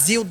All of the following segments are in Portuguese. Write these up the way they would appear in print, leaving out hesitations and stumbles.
Brasil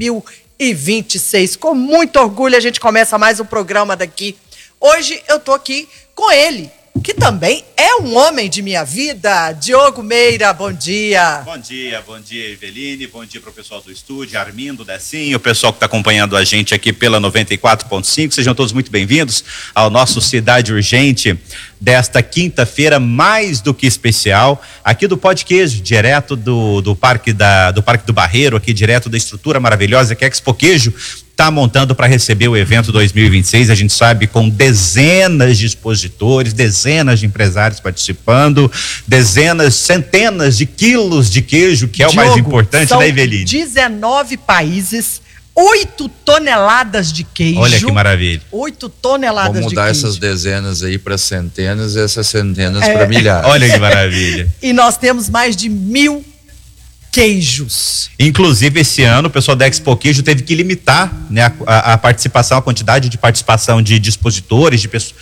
2026. Com muito orgulho a gente começa mais um programa daqui. Hoje eu tô aqui com ele, que também é um homem de minha vida, Diogo Meira. Bom dia. Bom dia, Eveline, bom dia para o pessoal do estúdio, Armindo, Decinho, o pessoal que está acompanhando a gente aqui pela 94.5, sejam todos muito bem-vindos ao nosso Cidade Urgente desta quinta-feira, mais do que especial, aqui do Pó de Queijo, direto do Parque do Barreiro, aqui direto da estrutura maravilhosa que a Expo Queijo está montando para receber o evento 2026, a gente sabe, com dezenas de expositores, dezenas de empresários participando, centenas de quilos de queijo, que é o mais importante, né, Eveline? 19 países, 8 toneladas de queijo. Olha que maravilha. 8 toneladas de queijo. Vamos mudar essas dezenas aí para centenas e essas centenas para milhares. Olha que maravilha. E nós temos mais de 1.000 queijos. Inclusive, esse ano, o pessoal da Expo Queijo teve que limitar, né, a participação, a quantidade de participação de expositores,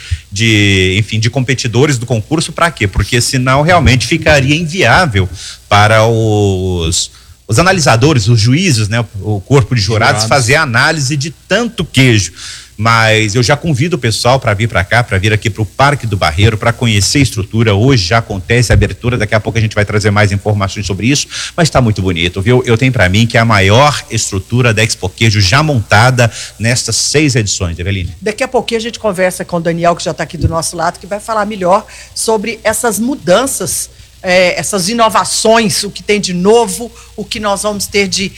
de competidores do concurso. Para quê? Porque senão realmente ficaria inviável para os analisadores, os juízes, né, o corpo de jurados fazer a análise de tanto queijo. Mas eu já convido o pessoal para vir para cá, para vir aqui para o Parque do Barreiro, para conhecer a estrutura. Hoje já acontece a abertura, daqui a pouco a gente vai trazer mais informações sobre isso, mas está muito bonito, viu? Eu tenho para mim que é a maior estrutura da Expo Queijo já montada nestas 6 edições, Eveline. Daqui a pouquinho a gente conversa com o Daniel, que já está aqui do nosso lado, que vai falar melhor sobre essas mudanças, essas inovações, o que tem de novo, o que nós vamos ter de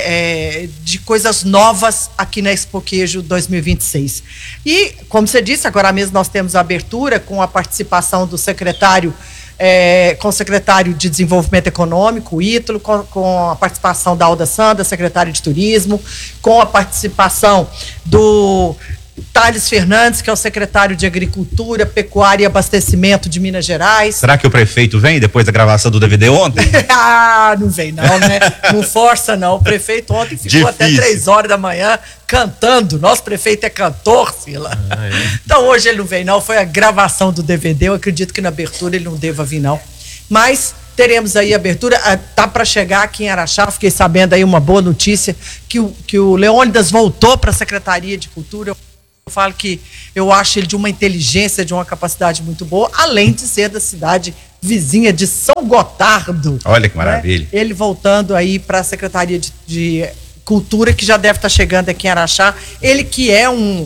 coisas novas aqui na Expo Queijo 2026. E, como você disse, agora mesmo nós temos a abertura com a participação do secretário, com o secretário de Desenvolvimento Econômico, o Ítalo, com a participação da Alda Sanda, secretário de Turismo, com a participação do Thales Fernandes, que é o secretário de Agricultura, Pecuária e Abastecimento de Minas Gerais. Será que o prefeito vem depois da gravação do DVD ontem? Não vem não, né? Não força não. O prefeito ontem ficou até 3 horas da manhã cantando. Nosso prefeito é cantor, Sila. Então hoje ele não vem não, foi a gravação do DVD. Eu acredito que na abertura ele não deva vir não. Mas teremos aí a abertura, tá para chegar aqui em Araxá. Fiquei sabendo aí uma boa notícia, que o Leônidas voltou para a Secretaria de Cultura. Eu falo que eu acho ele de uma inteligência, de uma capacidade muito boa, além de ser da cidade vizinha de São Gotardo. Olha que maravilha. Né? Ele voltando aí para a Secretaria de Cultura, que já deve estar chegando aqui em Araxá. Ele que é um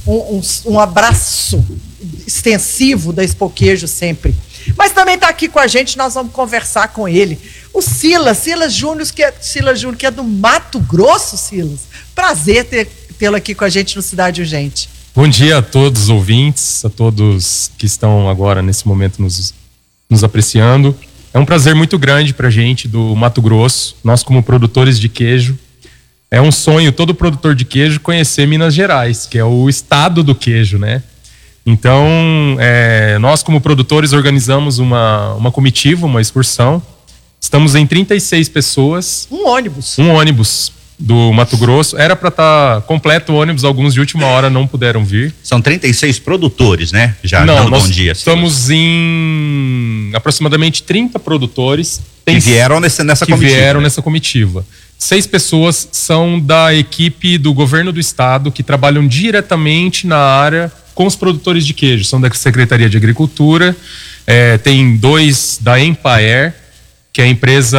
abraço extensivo da Expo Queijo sempre. Mas também está aqui com a gente, nós vamos conversar com ele. O Silas Júnior, que é do Mato Grosso, Silas. Prazer tê-lo aqui com a gente no Cidade Urgente. Bom dia a todos os ouvintes, a todos que estão agora nesse momento nos apreciando. É um prazer muito grande para a gente do Mato Grosso, nós como produtores de queijo. É um sonho todo produtor de queijo conhecer Minas Gerais, que é o estado do queijo, né? Então, nós como produtores organizamos uma comitiva, uma excursão. Estamos em 36 pessoas. Um ônibus do Mato Grosso. Era para estar completo o ônibus, alguns de última hora não puderam vir. São 36 produtores, né? Não, nós estamos em aproximadamente 30 produtores que vieram nessa comitiva. 6 pessoas são da equipe do governo do estado que trabalham diretamente na área com os produtores de queijo. São da Secretaria de Agricultura, tem 2 da Empire, que é a empresa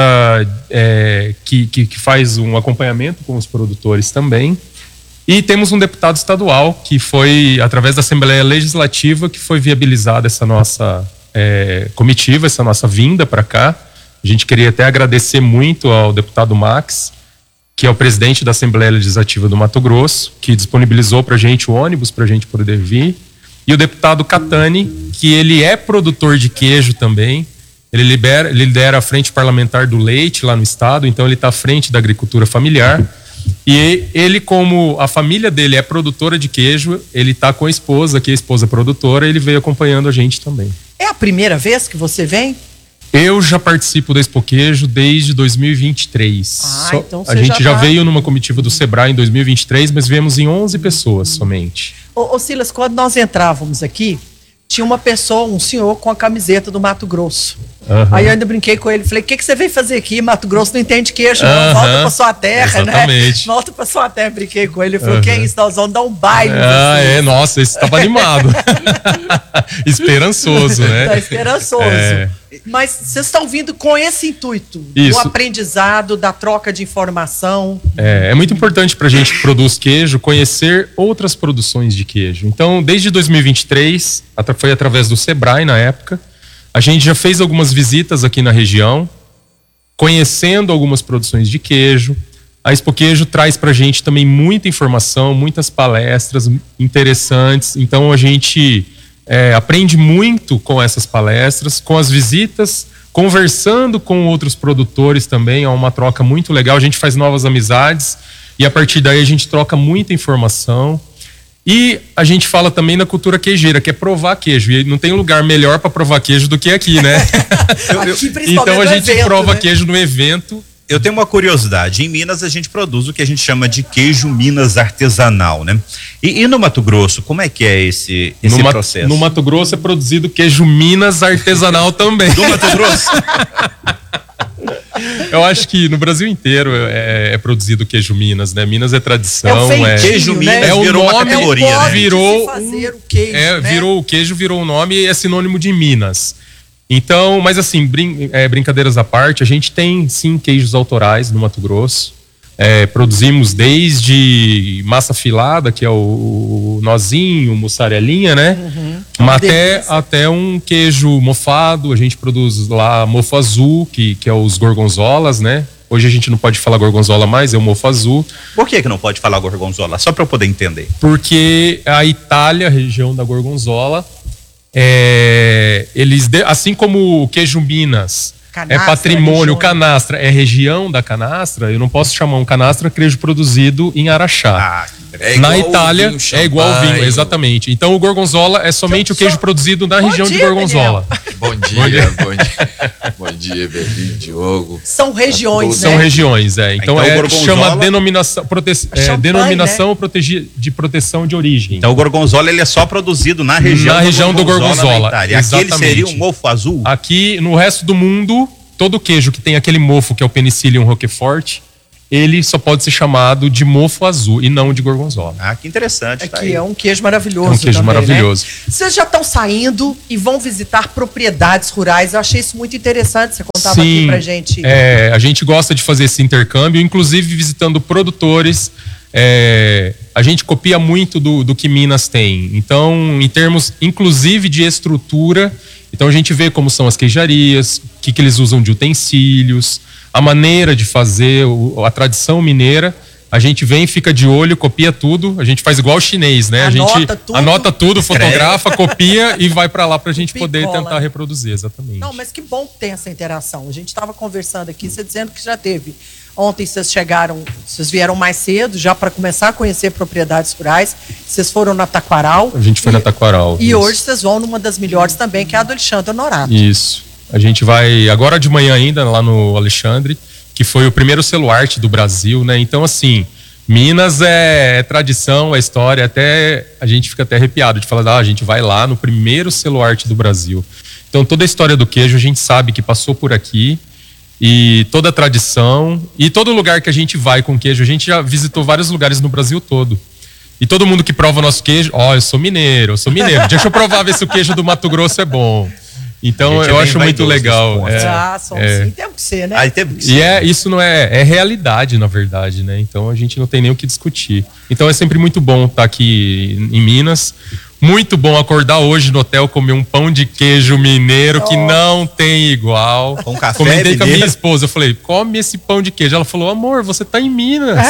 que faz um acompanhamento com os produtores também. E temos um deputado estadual que foi, através da Assembleia Legislativa, que foi viabilizada essa nossa comitiva, essa nossa vinda para cá. A gente queria até agradecer muito ao deputado Max, que é o presidente da Assembleia Legislativa do Mato Grosso, que disponibilizou para a gente o ônibus para a gente poder vir. E o deputado Catani, que ele é produtor de queijo também. Ele lidera a frente parlamentar do leite lá no estado, então ele está à frente da agricultura familiar. E ele, como a família dele é produtora de queijo, ele está com a esposa, que é a esposa produtora, ele veio acompanhando a gente também. É a primeira vez que você vem? Eu já participo da Expo Queijo desde 2023. Então você a gente já veio numa comitiva do Sebrae em 2023, mas viemos em 11 pessoas somente. Ô Silas, quando nós entrávamos aqui, tinha uma pessoa, um senhor com a camiseta do Mato Grosso. Aí eu ainda brinquei com ele, falei, o que você veio fazer aqui? Mato Grosso não entende queijo, não, volta pra sua terra, exatamente. né? Volta pra sua terra, brinquei com ele, ele falou, que é isso, nós vamos dar um baile. Nossa, esse tava animado. Esperançoso, né? Tá esperançoso. Mas vocês estão vindo com esse intuito, do aprendizado, da troca de informação. É muito importante para a gente que produz queijo conhecer outras produções de queijo. Então, desde 2023, foi através do Sebrae na época, a gente já fez algumas visitas aqui na região, conhecendo algumas produções de queijo. A Expo Queijo traz para a gente também muita informação, muitas palestras interessantes. Então, a gente aprende muito com essas palestras, com as visitas, conversando com outros produtores também. É uma troca muito legal. A gente faz novas amizades e a partir daí a gente troca muita informação. E a gente fala também da cultura queijeira, que é provar queijo. E não tem lugar melhor para provar queijo do que aqui, né? Aqui, então a gente prova queijo no evento. Eu tenho uma curiosidade. Em Minas a gente produz o que a gente chama de queijo Minas artesanal, né? E no Mato Grosso, como é que é esse processo? No Mato Grosso é produzido queijo Minas artesanal também. Do Mato Grosso? Eu acho que no Brasil inteiro é produzido queijo Minas, né? Minas é tradição. Queijo Minas virou uma categoria, né? Virou o queijo, virou o nome e é sinônimo de Minas. Então, mas assim, brincadeiras à parte, a gente tem sim queijos autorais no Mato Grosso. Produzimos desde massa filada, que é o nozinho, mussarelinha, né? Até um queijo mofado. A gente produz lá mofo azul, que é os gorgonzolas, né? Hoje a gente não pode falar gorgonzola mais, é o mofo azul. Por que não pode falar gorgonzola? Só para eu poder entender. Porque a Itália, a região da gorgonzola, assim como o queijo Minas canastra, é patrimônio, canastra é região da canastra, eu não posso chamar um canastra queijo produzido em Araxá. Na Itália é igual ao vinho, exatamente. Então o gorgonzola é somente o queijo produzido na região de gorgonzola. Bom dia. Bom dia, Belinho, Diogo. São regiões, né? São regiões, Então chama denominação de proteção de origem. Então o gorgonzola ele é só produzido na região do gorgonzola. Aqui ele seria um mofo azul? Aqui no resto do mundo, todo queijo que tem aquele mofo que é o Penicillium roquefort, ele só pode ser chamado de mofo azul e não de gorgonzola. Que interessante. Aqui é um queijo maravilhoso. É um queijo também, maravilhoso. Né? Vocês já estão saindo e vão visitar propriedades rurais. Eu achei isso muito interessante. Você contava aqui pra gente. A gente gosta de fazer esse intercâmbio, inclusive visitando produtores. A gente copia muito do que Minas tem. Então, em termos, inclusive, de estrutura, então a gente vê como são as queijarias, o que eles usam de utensílios, a maneira de fazer, a tradição mineira. A gente vem, fica de olho, copia tudo. A gente faz igual o chinês, né? A gente anota tudo, fotografa, copia e vai para lá pra gente poder tentar reproduzir, exatamente. Não, mas que bom que tem essa interação. A gente estava conversando aqui, você dizendo que já teve. Ontem vocês vieram mais cedo, já para começar a conhecer propriedades rurais. Vocês foram na Taquaral. A gente foi na Taquaral. E hoje vocês vão numa das melhores também, que é a do Alexandre Honorato. Isso. A gente vai agora de manhã ainda lá no Alexandre, que foi o primeiro selo arte do Brasil, né? Então, assim, Minas é tradição, é história, até a gente fica até arrepiado de falar, a gente vai lá no primeiro selo arte do Brasil. Então, toda a história do queijo a gente sabe que passou por aqui, e toda a tradição, e todo lugar que a gente vai com queijo, a gente já visitou vários lugares no Brasil todo. E todo mundo que prova o nosso queijo, eu sou mineiro, deixa eu provar ver se o queijo do Mato Grosso é bom. Então eu acho muito legal. Sim, tem que ser, né? Isso não é realidade, na verdade, né? Então a gente não tem nem o que discutir. Então é sempre muito bom estar aqui em Minas. Muito bom acordar hoje no hotel, comer um pão de queijo mineiro que não tem igual. Com café Comentei com a minha esposa, eu falei, come esse pão de queijo. Ela falou, amor, você tá em Minas.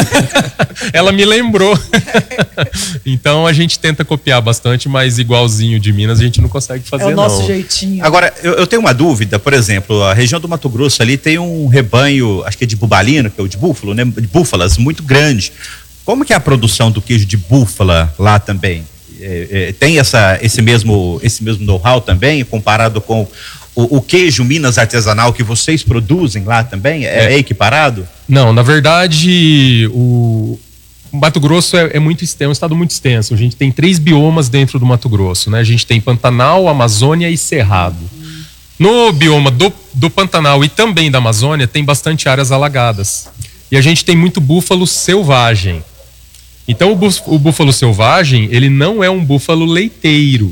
Ela me lembrou. Então a gente tenta copiar bastante, mas igualzinho de Minas a gente não consegue fazer, não. É o nosso jeitinho. Agora, eu tenho uma dúvida, por exemplo, a região do Mato Grosso ali tem um rebanho, acho que é de bubalino, que é o de búfalo, né? De búfalas, muito grande. Como que é a produção do queijo de búfala lá também? Tem esse mesmo know-how também, comparado com o queijo Minas artesanal que vocês produzem lá também? É equiparado? Não, na verdade, o Mato Grosso é muito extenso, é um estado muito extenso. A gente tem 3 biomas dentro do Mato Grosso, né? A gente tem Pantanal, Amazônia e Cerrado. No bioma do Pantanal e também da Amazônia tem bastante áreas alagadas. E a gente tem muito búfalo selvagem. Então o búfalo selvagem, ele não é um búfalo leiteiro.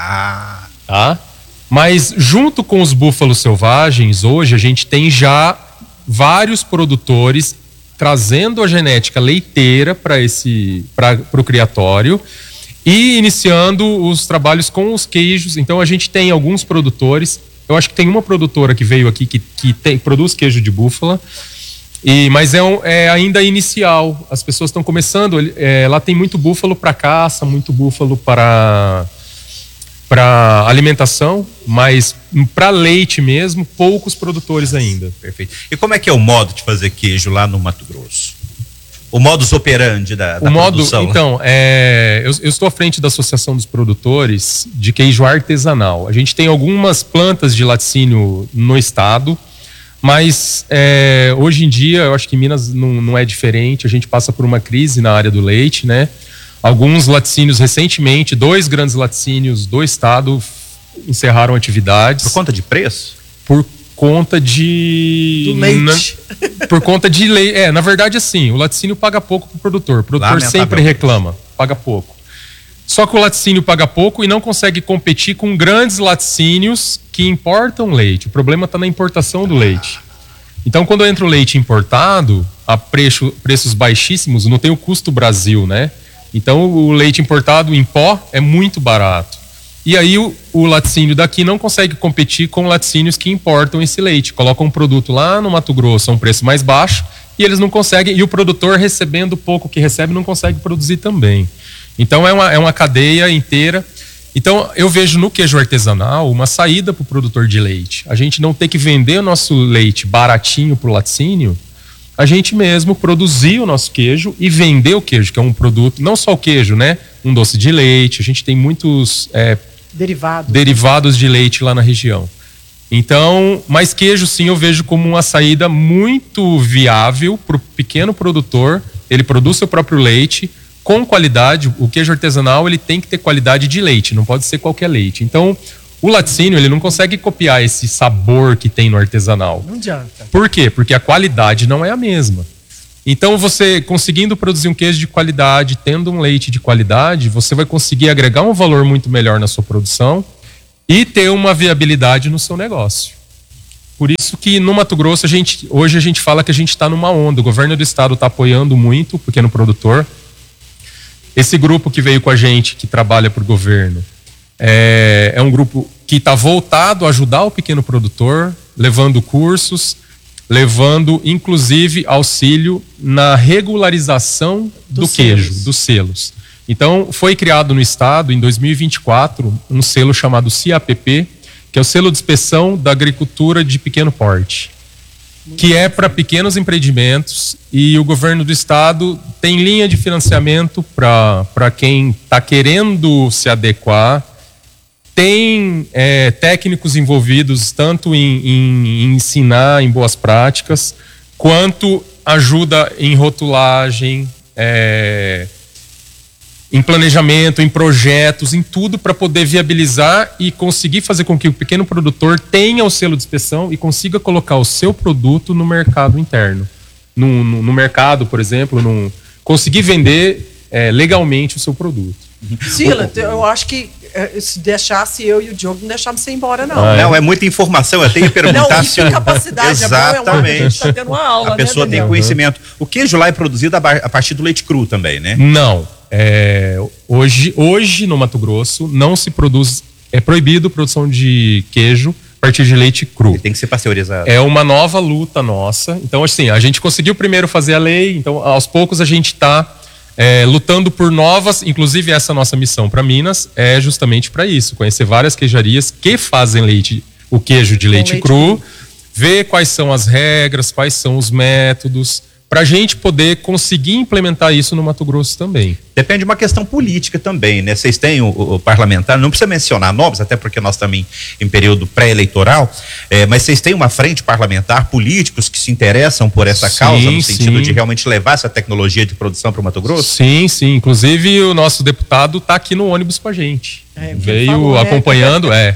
Tá? Mas junto com os búfalos selvagens, hoje a gente tem já vários produtores trazendo a genética leiteira para o criatório e iniciando os trabalhos com os queijos. Então a gente tem alguns produtores. Eu acho que tem uma produtora que veio aqui que produz queijo de búfala. Mas é ainda inicial. As pessoas estão começando. Lá tem muito búfalo para caça, muito búfalo para alimentação, mas para leite mesmo, poucos produtores ainda. Perfeito. E como é que é o modo de fazer queijo lá no Mato Grosso? O modus operandi da produção? Então, eu estou à frente da Associação dos Produtores de Queijo Artesanal. A gente tem algumas plantas de laticínio no estado, mas hoje em dia, eu acho que Minas não é diferente. A gente passa por uma crise na área do leite, né? Alguns laticínios recentemente, 2 grandes laticínios do estado encerraram atividades. Por conta de preço? Por conta de... Do leite. Por conta de leite. Na verdade, assim, o laticínio paga pouco pro produtor. O produtor sempre reclama, paga pouco. Só que o laticínio paga pouco e não consegue competir com grandes laticínios que importam leite. O problema está na importação do leite. Então, quando entra o leite importado, a preços baixíssimos, não tem o custo Brasil, né? Então, o leite importado em pó é muito barato. E aí, o laticínio daqui não consegue competir com laticínios que importam esse leite. Colocam um produto lá no Mato Grosso a um preço mais baixo e eles não conseguem. E o produtor, recebendo o pouco que recebe, não consegue produzir também. Então, é uma cadeia inteira. Então, eu vejo no queijo artesanal uma saída para o produtor de leite. A gente não ter que vender o nosso leite baratinho para o laticínio, a gente mesmo produzir o nosso queijo e vender o queijo, que é um produto, não só o queijo, né? Um doce de leite, a gente tem muitos derivados de leite lá na região. Então, mas queijo sim eu vejo como uma saída muito viável para o pequeno produtor. Ele produz seu próprio leite com qualidade. O queijo artesanal ele tem que ter qualidade de leite, não pode ser qualquer leite. Então, o laticínio, ele não consegue copiar esse sabor que tem no artesanal. Não adianta. Por quê? Porque a qualidade não é a mesma. Então, você conseguindo produzir um queijo de qualidade, tendo um leite de qualidade, você vai conseguir agregar um valor muito melhor na sua produção e ter uma viabilidade no seu negócio. Por isso que no Mato Grosso, hoje a gente fala que a gente está numa onda. O governo do estado está apoiando muito o pequeno produtor. Esse grupo que veio com a gente, que trabalha para o governo, é um grupo que está voltado a ajudar o pequeno produtor, levando cursos, levando inclusive auxílio na regularização do queijo, dos selos. Então, foi criado no estado, em 2024, um selo chamado CAPP, que é o selo de inspeção da agricultura de pequeno porte, que é para pequenos empreendimentos, e o governo do estado tem linha de financiamento para quem está querendo se adequar. Tem técnicos envolvidos tanto em ensinar em boas práticas, quanto ajuda em rotulagem, em planejamento, em projetos, em tudo para poder viabilizar e conseguir fazer com que o pequeno produtor tenha o selo de inspeção e consiga colocar o seu produto no mercado interno. No mercado, por exemplo, conseguir vender legalmente o seu produto. Sila, eu acho que se deixasse eu e o Diogo, não deixávamos você ir embora, não. Não, é muita informação. Eu tenho que perguntar não, se capacidade exatamente. A gente está tendo uma aula, a pessoa tem conhecimento. O queijo lá é produzido a partir do leite cru também, né? Não. Hoje no Mato Grosso não se produz, é proibido a produção de queijo a partir de leite cru. Ele tem que ser pasteurizado. É uma nova luta nossa. Então, assim, a gente conseguiu primeiro fazer a lei, então aos poucos a gente está lutando por novas, inclusive essa nossa missão para Minas é justamente para isso, conhecer várias queijarias que fazem o queijo de leite cru, ver quais são as regras, quais são os métodos, para a gente poder conseguir implementar isso no Mato Grosso também. Depende de uma questão política também, né? Vocês têm o parlamentar, não precisa mencionar nomes, até porque nós também em período pré-eleitoral, mas vocês têm uma frente parlamentar, políticos que se interessam por essa causa, no sentido de realmente levar essa tecnologia de produção para o Mato Grosso? Sim. Inclusive o nosso deputado está aqui no ônibus com a gente. Veio acompanhando,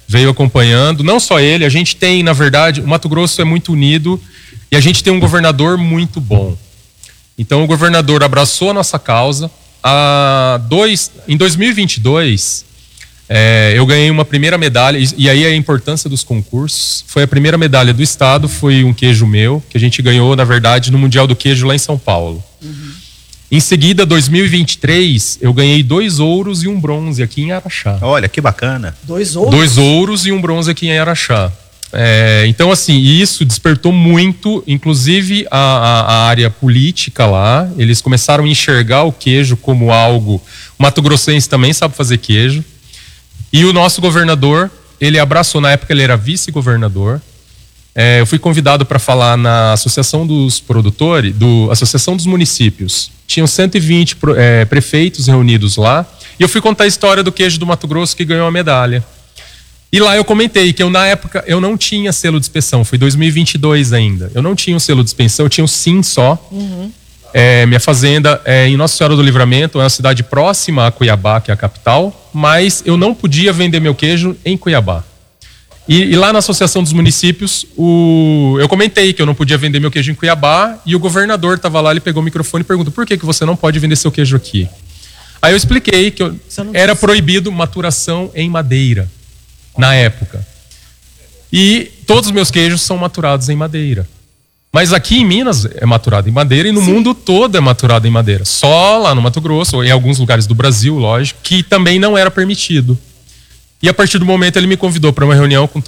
veio acompanhando, não só ele, a gente tem, na verdade, o Mato Grosso é muito unido e a gente tem um governador muito bom. Então o governador abraçou a nossa causa. Em 2022, eu ganhei uma primeira medalha, e aí a importância dos concursos. Foi a primeira medalha do estado, foi um queijo meu, que a gente ganhou, na verdade, no Mundial do Queijo lá em São Paulo. Em seguida, 2023, eu ganhei 2 ouros e um bronze aqui em Araxá. Olha, que bacana. 2 ouros? 2 ouros e um bronze aqui em Araxá. Então, assim, isso despertou muito, inclusive a área política lá. Eles começaram a enxergar o queijo como algo... O Mato Grossense também sabe fazer queijo. E o nosso governador, ele abraçou, na época ele era vice-governador. Eu fui convidado para falar na Associação dos Produtores, Associação dos Municípios. Tinham 120 prefeitos reunidos lá. E eu fui contar a história do queijo do Mato Grosso que ganhou a medalha. E lá eu comentei que na época eu não tinha selo de inspeção, foi 2022 ainda. Eu não tinha um selo de inspeção, eu tinha um sim só. Minha fazenda é em Nossa Senhora do Livramento, é uma cidade próxima a Cuiabá, que é a capital, mas eu não podia vender meu queijo em Cuiabá. E lá na Associação dos Municípios, eu comentei que eu não podia vender meu queijo em Cuiabá, e o governador estava lá, ele pegou o microfone e perguntou: por que você não pode vender seu queijo aqui? Aí eu expliquei que era proibido maturação em madeira, na época. E todos os meus queijos são maturados em madeira. Mas aqui em Minas é maturado em madeira e no mundo todo é maturado em madeira. Só lá no Mato Grosso, ou em alguns lugares do Brasil, lógico, que também não era permitido. E a partir do momento ele me convidou para uma reunião com